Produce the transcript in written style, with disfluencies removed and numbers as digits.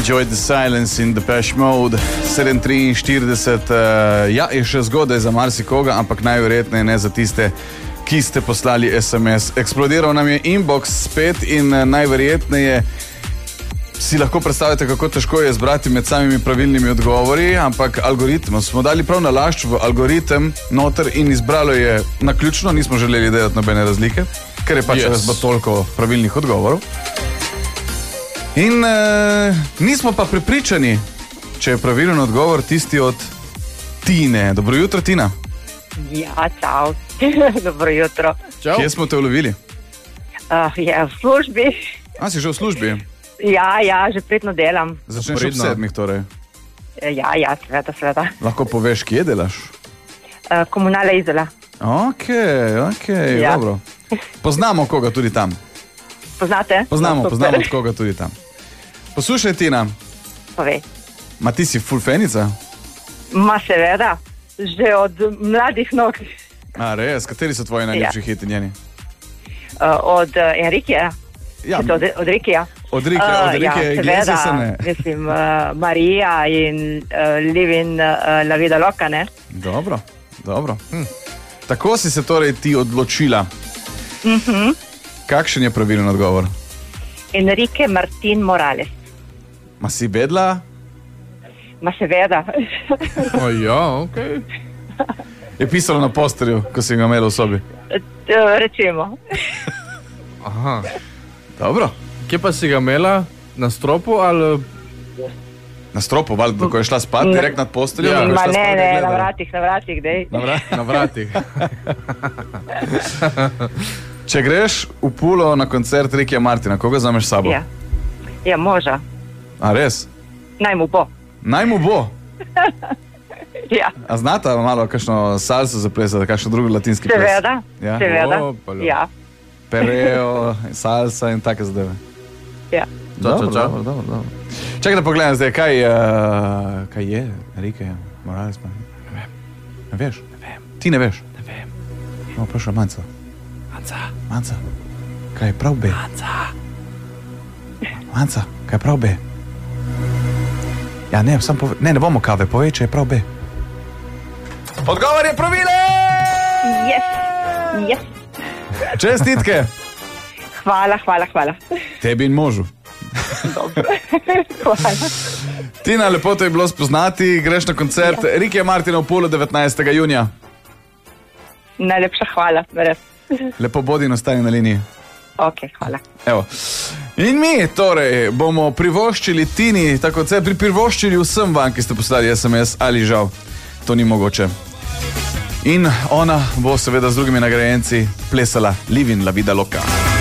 Enjoy the silence in Depeche Mode. 7:43, je še zgodaj za marsikoga, ampak najverjetneje ne za tiste, ki ste poslali SMS. Eksplodiral nam je inbox spet in najverjetneje si lahko predstavljate, kako težko je izbrati med samimi pravilnimi odgovori, ampak algoritm smo dali prav nalašč v algoritem noter in izbralo je naključno, nismo želeli delati nobene razlike, ker je pač res toliko pravilnih odgovorov. In nismo pa prepričani, če je pravilen odgovor tisti od Tine. Dobro jutro, Tina. Ja, čau. Dobro jutro. Čau. Kje smo te ulovili? V službi. A, si že v službi? Ja, že predno delam. Začneš ob 7, torej? Ja, seveda. Lahko poveš, kje delaš? Komunala Izola. Ok, ja. Dobro. Poznamo koga tudi tam. Poznate? Poznamo koga tudi tam. Poslušaj, Tina. Povej. Ma ti si ful fenica? Ma seveda, že od mladih nog. A res, kateri so tvoji najljubši hiti njeni? Od Enrikeja. Ja. Od Rikija. Od Rikija Iglesiasa se ne. Mislim, Marija in Livin La Vida Loca, ne? Dobro. Tako si se torej ti odločila. Kakšen je pravilen odgovor? Enrique Martin Morales. Ma si bedla? Ma seveda. Ok. Je pisalo na posterju, ko si ga imela v sobi? Rečemo. Aha. Dobro. Kje pa si ga imela? Na stropu ali... Na stropu, valjda, ko je šla spat, direkt nad posteljo? Ja. Ne, na vratih, dej. Na vratih. Če greš v Pulo na koncert Rikija Martina, koga vzameš s sabo? Ja, moža. A res? Naj mu bo. Ja. A znata malo kakšno salso zaplesati, kakšno drugo latinski ples? Seveda. Ja. Pereo, salsa in take zadeve. Ja. Dobro. Čakaj, da pogledam zdaj, kaj je Enrique Morales? Ne veš? Ne vem. Ti ne veš? Ne vem. No, vprašaj Manca. Kaj je prav B? Manca, kaj je prav B? Ja, ne, ne bomo kave, povej, če je prav B. Odgovor je pravilen! Yes. Čestitke! Hvala. Tebi in možu. Dobro. Hvala. Tina, lepo te je bilo spoznati, greš na koncert Rikija Martina v Pulu 19. junija. Najlepša hvala, res. Lepo bodi in ostani na liniji. Ok, hvala. Evo. In mi, torej, bomo privoščili Tini, tako se privoščili vsem vam, ki ste poslali SMS, ali žal, to ni mogoče. In ona bo seveda z drugimi nagrajenci plesala Livin La Vida Loca.